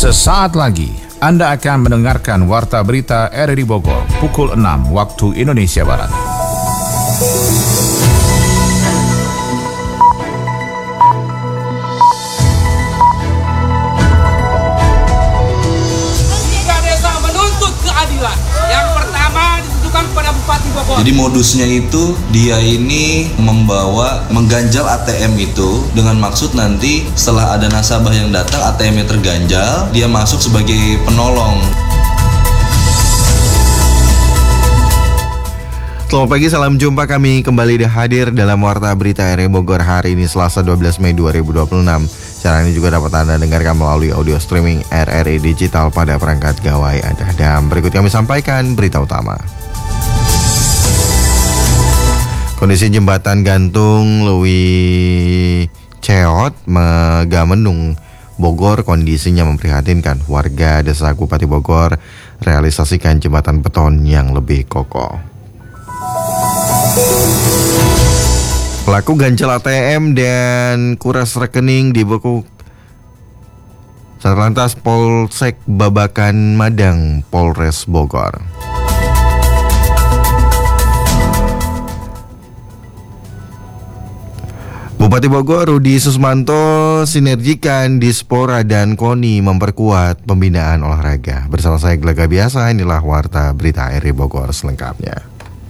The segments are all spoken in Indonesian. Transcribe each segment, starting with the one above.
Sesaat lagi Anda akan mendengarkan Warta Berita RRI Bogor pukul 6 waktu Indonesia Barat. Tiga desa menuntut keadilan. Yang pertama ditujukan kepada Bupati Bogor. Jadi modusnya itu dia ini mengganjal ATM itu dengan maksud nanti setelah ada nasabah yang datang ATM-nya terganjal, dia masuk sebagai penolong. Selamat pagi, salam jumpa. Kami kembali hadir dalam Warta Berita RRI Bogor hari ini Selasa 12 Mei 2026. Siaran ini juga dapat Anda dengarkan melalui audio streaming RRI Digital pada perangkat gawai Anda. Dan berikut kami sampaikan berita utama. Kondisi jembatan gantung Lewi Ceot, Megamendung, Bogor kondisinya memprihatinkan. Warga desa Bupati Bogor realisasikan jembatan beton yang lebih kokoh. Pelaku ganjal ATM dan kuras rekening dibekuk Satlantas Polsek Babakan Madang, Polres Bogor. Bupati Bogor Rudi Susmanto sinergikan Dispora dan KONI memperkuat pembinaan olahraga. Bersama saya Gelaga Biasa, inilah Warta Berita RRI Bogor selengkapnya.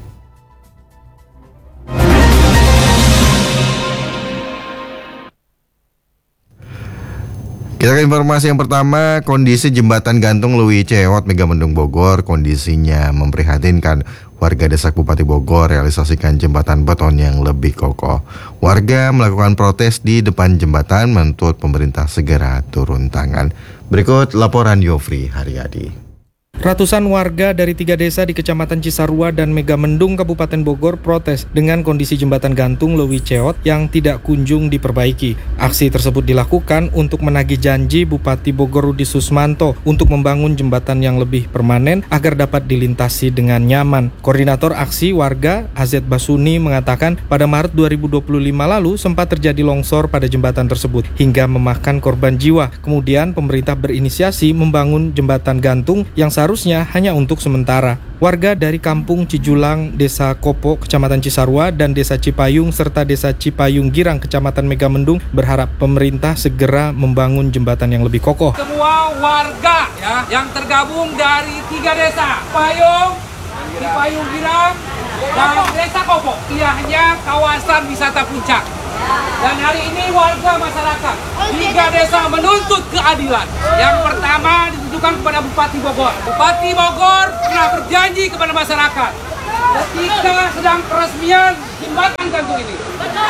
Kita ke informasi yang pertama, kondisi jembatan gantung Lewi Ceot, Megamendung Bogor kondisinya memprihatinkan. Warga desa Bupati Bogor realisasikan jembatan beton yang lebih kokoh. Warga melakukan protes di depan jembatan menuntut pemerintah segera turun tangan. Berikut laporan Yofri Haryadi. Ratusan warga dari 3 desa di Kecamatan Cisarua dan Megamendung, Kabupaten Bogor protes dengan kondisi jembatan gantung Lewi Ceot yang tidak kunjung diperbaiki. Aksi tersebut dilakukan untuk menagih janji Bupati Bogor Rudi Susmanto untuk membangun jembatan yang lebih permanen agar dapat dilintasi dengan nyaman. Koordinator aksi warga Hazet Basuni mengatakan pada Maret 2025 lalu sempat terjadi longsor pada jembatan tersebut hingga memakan korban jiwa. Kemudian pemerintah berinisiasi membangun jembatan gantung yang seharusnya hanya untuk sementara. Warga dari Kampung Cijulang, Desa Kopo, Kecamatan Cisarua, dan Desa Cipayung, serta Desa Cipayung Girang, Kecamatan Megamendung, berharap pemerintah segera membangun jembatan yang lebih kokoh. Semua warga yang tergabung dari 3 desa, Cipayung Girang, dan Desa Kopo, ia hanya kawasan wisata puncak. Dan hari ini warga masyarakat 3 desa menuntut keadilan. Yang pertama ditujukan kepada Bupati Bogor. Bupati Bogor pernah berjanji kepada masyarakat ketika sedang peresmian jembatan gantung ini.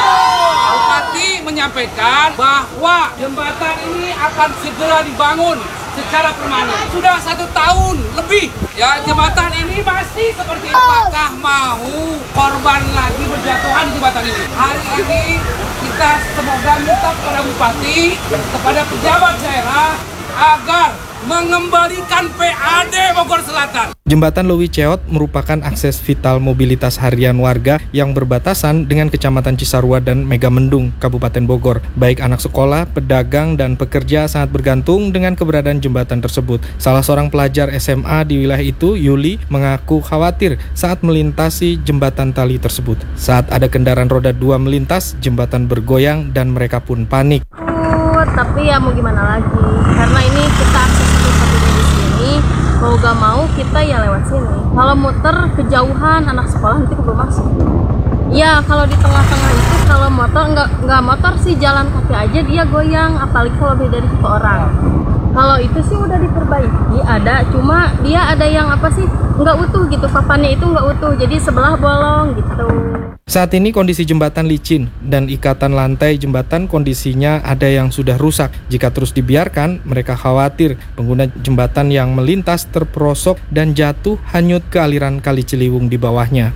Bupati menyampaikan bahwa jembatan ini akan segera dibangun secara permanen. Sudah 1 tahun lebih jembatan ini masih seperti ini. Apakah mau korban lagi berjatuhan di jembatan ini? Hari ini kita semoga minta kepada Bupati, kepada pejabat daerah agar mengembalikan PAD Bogor Selatan. Jembatan Lewi Ceot merupakan akses vital mobilitas harian warga yang berbatasan dengan Kecamatan Cisarua dan Megamendung, Kabupaten Bogor. Baik anak sekolah, pedagang, dan pekerja sangat bergantung dengan keberadaan jembatan tersebut. Salah seorang pelajar SMA di wilayah itu, Yuli, mengaku khawatir saat melintasi jembatan tali tersebut. Saat ada kendaraan roda 2 melintas, jembatan bergoyang dan mereka pun panik. Tapi ya mau gimana lagi, karena ini kita akses satu-satunya di sini, mau gak mau kita ya lewat sini. Kalau muter kejauhan anak sekolah nanti keburu masuk. Ya kalau di tengah-tengah itu kalau motor nggak motor sih jalan kaki aja dia goyang, apalagi kalau beda dari 1 orang. Kalau itu sih udah diperbaiki, ada, cuma dia ada yang nggak utuh gitu, papannya itu nggak utuh, jadi sebelah bolong gitu. Saat ini kondisi jembatan licin dan ikatan lantai jembatan kondisinya ada yang sudah rusak. Jika terus dibiarkan, mereka khawatir pengguna jembatan yang melintas terperosok dan jatuh hanyut ke aliran Kali Ciliwung di bawahnya.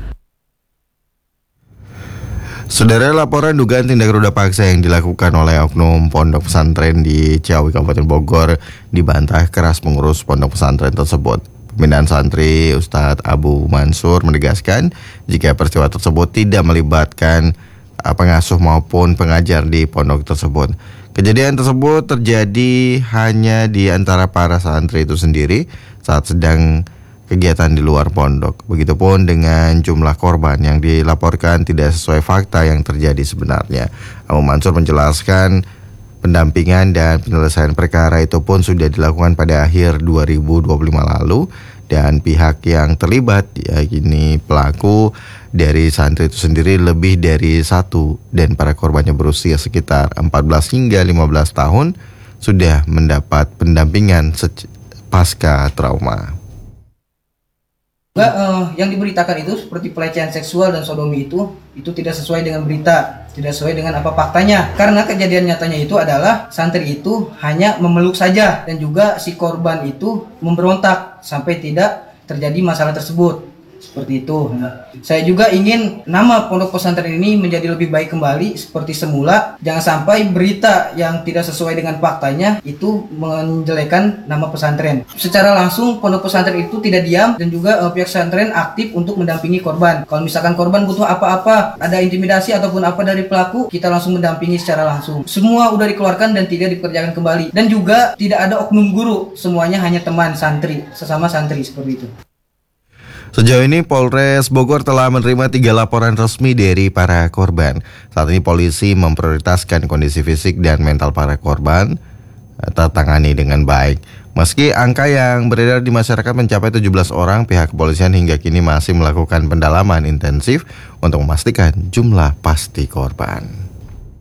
Saudara, laporan dugaan tindak ruda paksa yang dilakukan oleh oknum pondok pesantren di Ciawi, Kabupaten Bogor dibantah keras pengurus pondok pesantren tersebut. Pembinaan santri Ustadz Abu Mansur menegaskan jika peristiwa tersebut tidak melibatkan pengasuh maupun pengajar di pondok tersebut. Kejadian tersebut terjadi hanya di antara para santri itu sendiri saat sedang kegiatan di luar pondok. Begitupun dengan jumlah korban yang dilaporkan tidak sesuai fakta yang terjadi sebenarnya. Abu Mansur menjelaskan pendampingan dan penyelesaian perkara itu pun sudah dilakukan pada akhir 2025 lalu dan pihak yang terlibat yakni pelaku dari santri itu sendiri lebih dari satu dan para korbannya berusia sekitar 14 hingga 15 tahun sudah mendapat pendampingan pasca trauma. Yang diberitakan itu seperti pelecehan seksual dan sodomi itu tidak sesuai dengan berita, tidak sesuai dengan apa faktanya. Karena kejadian nyatanya itu adalah santri itu hanya memeluk saja dan juga si korban itu memberontak sampai tidak terjadi masalah tersebut. Seperti itu. Saya juga ingin nama pondok pesantren ini menjadi lebih baik kembali seperti semula. Jangan sampai berita yang tidak sesuai dengan faktanya itu menjelekan nama pesantren. Secara langsung pondok pesantren itu tidak diam dan juga pihak pesantren aktif untuk mendampingi korban. Kalau misalkan korban butuh apa-apa, ada intimidasi ataupun apa dari pelaku, kita langsung mendampingi secara langsung. Semua udah dikeluarkan dan tidak dikerjakan kembali. Dan juga tidak ada oknum guru, semuanya hanya teman santri, sesama santri seperti itu. Sejauh ini Polres Bogor telah menerima 3 laporan resmi dari para korban. Saat ini polisi memprioritaskan kondisi fisik dan mental para korban tertangani dengan baik. Meski angka yang beredar di masyarakat mencapai 17 orang, pihak kepolisian hingga kini masih melakukan pendalaman intensif untuk memastikan jumlah pasti korban.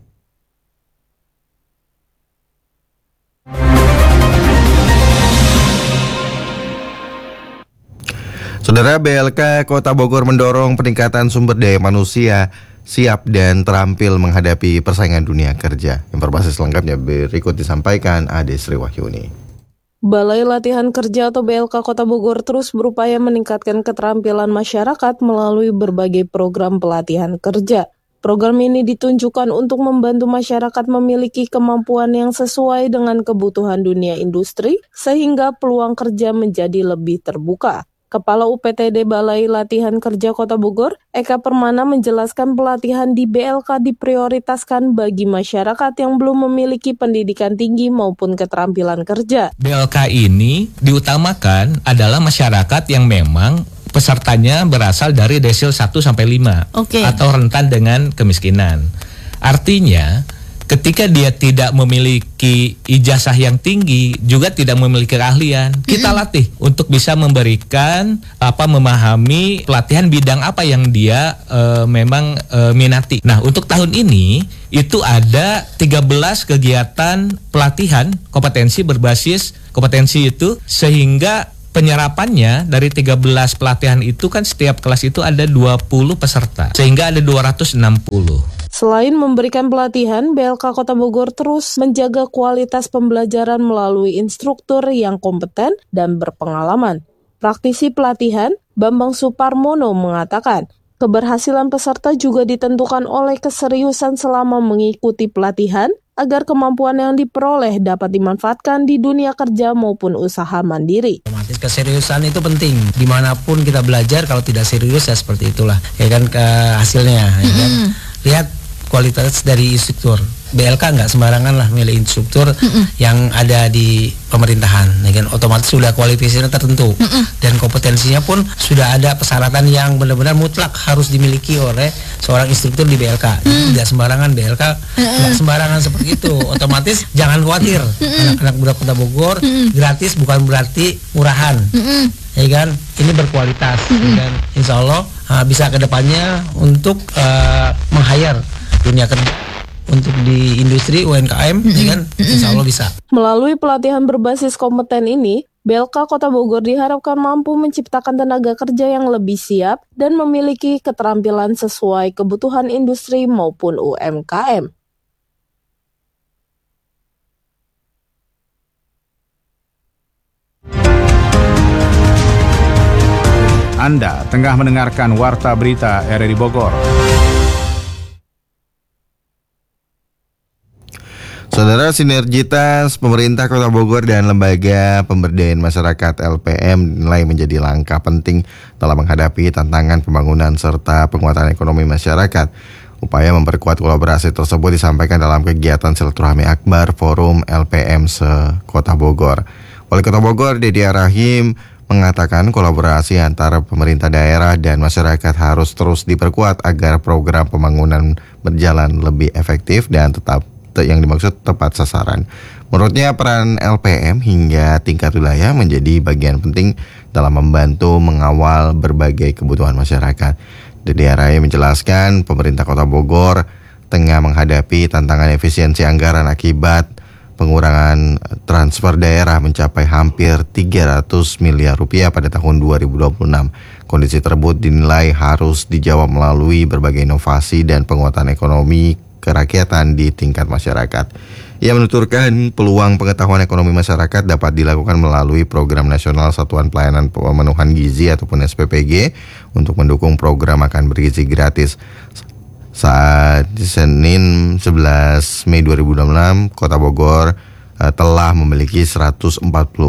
Saudara, BLK Kota Bogor mendorong peningkatan sumber daya manusia siap dan terampil menghadapi persaingan dunia kerja. Informasi selengkapnya berikut disampaikan Ade Sri Wahyuni. Balai Latihan Kerja atau BLK Kota Bogor terus berupaya meningkatkan keterampilan masyarakat melalui berbagai program pelatihan kerja. Program ini ditunjukkan untuk membantu masyarakat memiliki kemampuan yang sesuai dengan kebutuhan dunia industri sehingga peluang kerja menjadi lebih terbuka. Kepala UPTD Balai Latihan Kerja Kota Bogor, Eka Permana menjelaskan pelatihan di BLK diprioritaskan bagi masyarakat yang belum memiliki pendidikan tinggi maupun keterampilan kerja. BLK ini diutamakan adalah masyarakat yang memang pesertanya berasal dari desil 1-5 atau rentan dengan kemiskinan. Artinya, ketika dia tidak memiliki ijazah yang tinggi, juga tidak memiliki keahlian, kita latih untuk bisa memberikan memahami pelatihan bidang apa yang dia memang minati. Nah, untuk tahun ini itu ada 13 kegiatan pelatihan kompetensi berbasis kompetensi itu, sehingga penyerapannya dari 13 pelatihan itu kan setiap kelas itu ada 20 peserta, sehingga ada 260. Selain memberikan pelatihan, BLK Kota Bogor terus menjaga kualitas pembelajaran melalui instruktur yang kompeten dan berpengalaman. Praktisi pelatihan, Bambang Suparmono mengatakan, keberhasilan peserta juga ditentukan oleh keseriusan selama mengikuti pelatihan agar kemampuan yang diperoleh dapat dimanfaatkan di dunia kerja maupun usaha mandiri. Keseriusan itu penting. Dimanapun kita belajar, kalau tidak serius ya seperti itulah. Ya kan hasilnya. Ya kan? Lihat kualitas dari instruktur. BLK nggak sembarangan lah milih instruktur yang ada di pemerintahan, ya kan? Otomatis sudah kualitasnya tertentu dan kompetensinya pun sudah ada persyaratan yang benar-benar mutlak harus dimiliki oleh seorang instruktur di BLK. Tidak sembarangan BLK, nggak sembarangan seperti itu. Otomatis jangan khawatir, anak-anak muda Kota Bogor gratis bukan berarti murahan, ya kan? Ini berkualitas dan insya Allah bisa kedepannya untuk meng-hire dunia kerja untuk di industri UMKM, ya kan, insya Allah bisa. Melalui pelatihan berbasis kompeten ini, BLK Kota Bogor diharapkan mampu menciptakan tenaga kerja yang lebih siap dan memiliki keterampilan sesuai kebutuhan industri maupun UMKM. Anda tengah mendengarkan Warta Berita RRI Bogor. Saudara, sinergitas pemerintah Kota Bogor dan Lembaga Pemberdayaan Masyarakat LPM dinilai menjadi langkah penting dalam menghadapi tantangan pembangunan serta penguatan ekonomi masyarakat. Upaya memperkuat kolaborasi tersebut disampaikan dalam kegiatan silaturahmi akbar Forum LPM se-Kota Bogor. Wali Kota Bogor, Deddy Rahim, mengatakan kolaborasi antara pemerintah daerah dan masyarakat harus terus diperkuat agar program pembangunan berjalan lebih efektif dan tetap yang dimaksud tepat sasaran. Menurutnya peran LPM hingga tingkat wilayah menjadi bagian penting dalam membantu mengawal berbagai kebutuhan masyarakat. Deddy Rahim menjelaskan pemerintah Kota Bogor tengah menghadapi tantangan efisiensi anggaran akibat pengurangan transfer daerah mencapai hampir 300 miliar rupiah pada tahun 2026. Kondisi tersebut dinilai harus dijawab melalui berbagai inovasi dan penguatan ekonomi kerakyatan di tingkat masyarakat. Ia menuturkan peluang pengetahuan ekonomi masyarakat dapat dilakukan melalui Program Nasional Satuan Pelayanan Pemenuhan Gizi ataupun SPPG untuk mendukung program makan bergizi gratis. Saat Senin 11 Mei 2026, Kota Bogor telah memiliki 144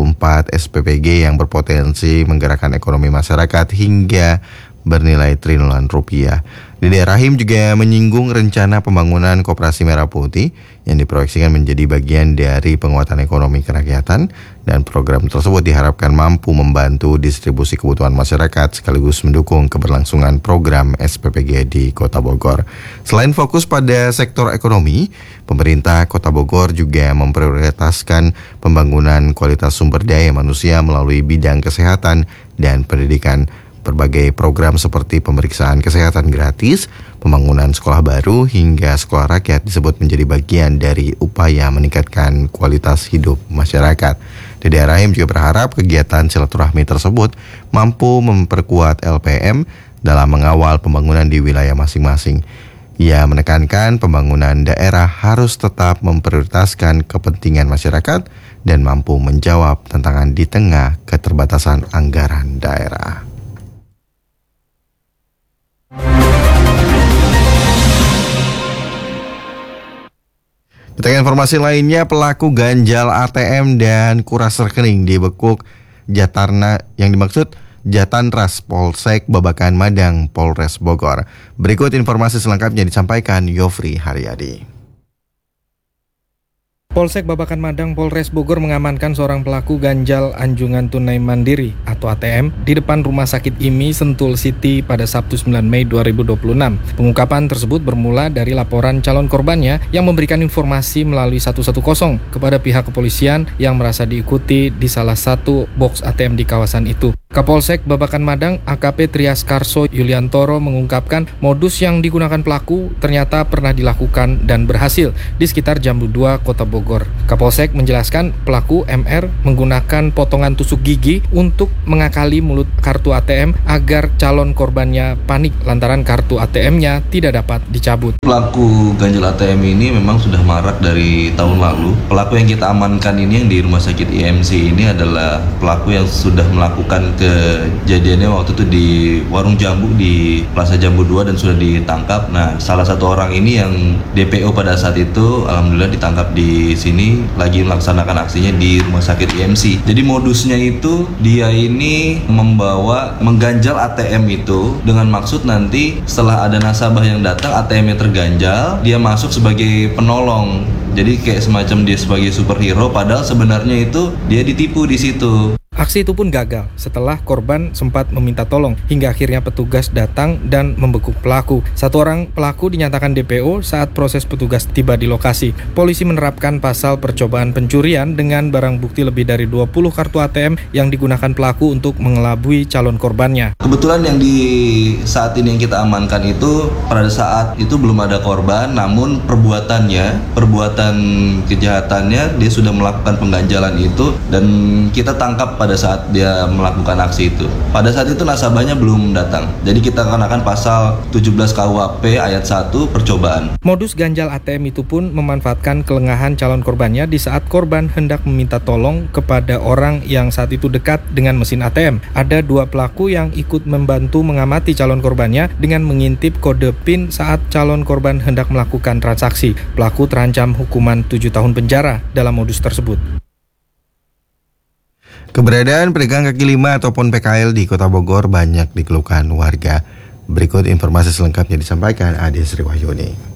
SPPG yang berpotensi menggerakkan ekonomi masyarakat hingga bernilai triliunan rupiah. Deddy Rahim juga menyinggung rencana pembangunan Koperasi Merah Putih yang diproyeksikan menjadi bagian dari penguatan ekonomi kerakyatan, dan program tersebut diharapkan mampu membantu distribusi kebutuhan masyarakat sekaligus mendukung keberlangsungan program SPPG di Kota Bogor. Selain fokus pada sektor ekonomi, pemerintah Kota Bogor juga memprioritaskan pembangunan kualitas sumber daya manusia melalui bidang kesehatan dan pendidikan. Berbagai program seperti pemeriksaan kesehatan gratis, pembangunan sekolah baru, hingga sekolah rakyat disebut menjadi bagian dari upaya meningkatkan kualitas hidup masyarakat. Deddy Rahim juga berharap kegiatan silaturahmi tersebut mampu memperkuat LPM dalam mengawal pembangunan di wilayah masing-masing. Ia menekankan pembangunan daerah harus tetap memprioritaskan kepentingan masyarakat dan mampu menjawab tantangan di tengah keterbatasan anggaran daerah. Kita ke informasi lainnya, pelaku ganjal ATM dan kuras rekening dibekuk Jatarna yang dimaksud Jatanras Polsek Babakan Madang Polres Bogor. Berikut informasi selengkapnya disampaikan Yofri Haryadi. Polsek Babakan Madang Polres Bogor mengamankan seorang pelaku ganjal anjungan tunai mandiri atau ATM di depan Rumah Sakit IMI Sentul City pada Sabtu 9 Mei 2026. Pengungkapan tersebut bermula dari laporan calon korbannya yang memberikan informasi melalui 110 kepada pihak kepolisian yang merasa diikuti di salah satu box ATM di kawasan itu. Kapolsek Babakan Madang AKP Trias Karso Yuliantoro mengungkapkan modus yang digunakan pelaku ternyata pernah dilakukan dan berhasil di sekitar Jambu 2 Kota Bogor. Kapolsek menjelaskan pelaku MR menggunakan potongan tusuk gigi untuk mengakali mulut kartu ATM agar calon korbannya panik lantaran kartu ATM-nya tidak dapat dicabut. Pelaku ganjal ATM ini memang sudah marak dari tahun lalu. Pelaku yang kita amankan ini yang di Rumah Sakit IMC ini adalah pelaku yang sudah melakukan kejadiannya waktu itu di warung jambu di Plaza Jambu 2 dan sudah ditangkap. Nah, salah satu orang ini yang DPO pada saat itu alhamdulillah ditangkap di sini lagi melaksanakan aksinya di Rumah Sakit IMC. Jadi modusnya itu dia ini mengganjal ATM itu dengan maksud nanti setelah ada nasabah yang datang ATM-nya terganjal, dia masuk sebagai penolong. Jadi kayak semacam dia sebagai superhero, padahal sebenarnya itu dia ditipu di situ. Aksi itu pun gagal setelah korban sempat meminta tolong hingga akhirnya petugas datang dan membekuk pelaku. Satu orang pelaku dinyatakan DPO saat proses petugas tiba di lokasi. Polisi menerapkan pasal percobaan pencurian dengan barang bukti lebih dari 20 kartu ATM yang digunakan pelaku untuk mengelabui calon korbannya. Kebetulan yang di saat ini yang kita amankan itu pada saat itu belum ada korban, namun perbuatan kejahatannya dia sudah melakukan pengganjalan itu dan kita tangkap pada saat dia melakukan aksi itu. Pada saat itu nasabahnya belum datang. Jadi kita kenakan pasal 17 KUHP ayat 1 percobaan. Modus ganjal ATM itu pun memanfaatkan kelengahan calon korbannya di saat korban hendak meminta tolong kepada orang yang saat itu dekat dengan mesin ATM. Ada dua pelaku yang ikut membantu mengamati calon korbannya dengan mengintip kode PIN saat calon korban hendak melakukan transaksi. Pelaku terancam hukuman 7 tahun penjara dalam modus tersebut. Keberadaan pedagang kaki lima ataupun PKL di Kota Bogor banyak dikeluhkan warga. Berikut informasi selengkapnya disampaikan Ade Sri Wahyuni.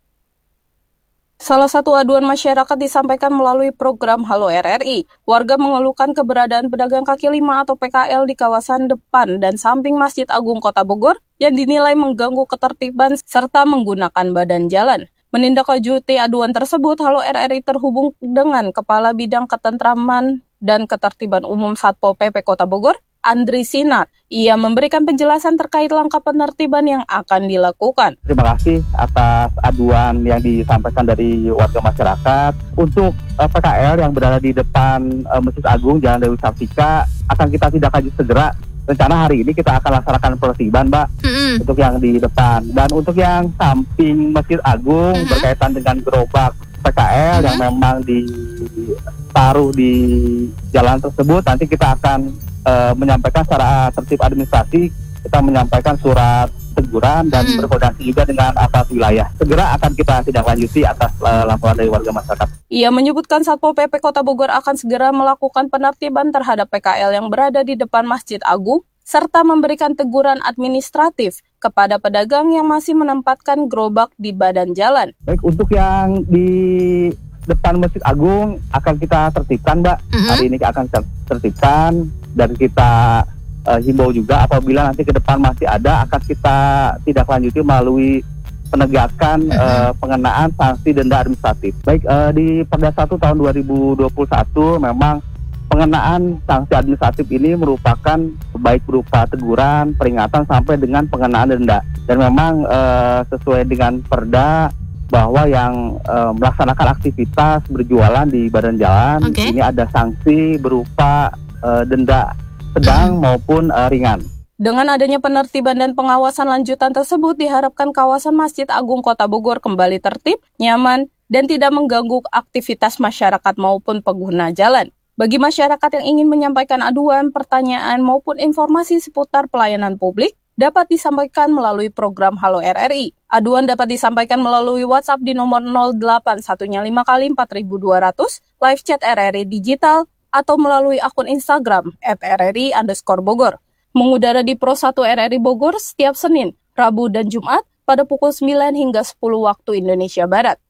Salah satu aduan masyarakat disampaikan melalui program Halo RRI. Warga mengeluhkan keberadaan pedagang kaki lima atau PKL di kawasan depan dan samping Masjid Agung Kota Bogor yang dinilai mengganggu ketertiban serta menggunakan badan jalan. Menindaklanjuti aduan tersebut, Halo RRI terhubung dengan Kepala Bidang Ketentraman dan Ketertiban Umum Satpol PP Kota Bogor, Andri Sinar. Ia memberikan penjelasan terkait langkah penertiban yang akan dilakukan. Terima kasih atas aduan yang disampaikan dari warga masyarakat. Untuk PKL yang berada di depan Masjid Agung Jalan Dewi Sartika akan kita tindak lanjut segera. Rencana hari ini kita akan laksanakan penertiban, Mbak, untuk yang di depan. Dan untuk yang samping Masjid Agung berkaitan dengan gerobak PKL yang memang ditaruh di jalan tersebut, nanti kita akan menyampaikan secara tertib administrasi, kita menyampaikan surat teguran dan berkoordinasi juga dengan aparat wilayah. Segera akan kita tindak lanjuti atas laporan dari warga masyarakat. Ia menyebutkan Satpol PP Kota Bogor akan segera melakukan penertiban terhadap PKL yang berada di depan Masjid Agung, serta memberikan teguran administratif kepada pedagang yang masih menempatkan gerobak di badan jalan. Baik, untuk yang di depan Masjid Agung akan kita tertibkan, Mbak. Hari ini akan kita tertibkan dan kita himbau juga apabila nanti ke depan masih ada akan kita tindak lanjuti melalui penegakan pengenaan sanksi denda administratif. Baik, di Perda 1 tahun 2021 memang pengenaan sanksi administratif ini merupakan baik berupa teguran, peringatan sampai dengan pengenaan denda. Dan memang sesuai dengan Perda bahwa yang melaksanakan aktivitas berjualan di badan jalan ini ada sanksi berupa denda sedang maupun ringan. Dengan adanya penertiban dan pengawasan lanjutan tersebut, diharapkan kawasan Masjid Agung Kota Bogor kembali tertib, nyaman, dan tidak mengganggu aktivitas masyarakat maupun pengguna jalan. Bagi masyarakat yang ingin menyampaikan aduan, pertanyaan, maupun informasi seputar pelayanan publik, dapat disampaikan melalui program Halo RRI. Aduan dapat disampaikan melalui WhatsApp di nomor 0815 kali 4200, live chat RRI Digital, atau melalui akun Instagram @RRI_Bogor. Mengudara di Pro 1 RRI Bogor setiap Senin, Rabu, dan Jumat pada pukul 9 hingga 10 waktu Indonesia Barat.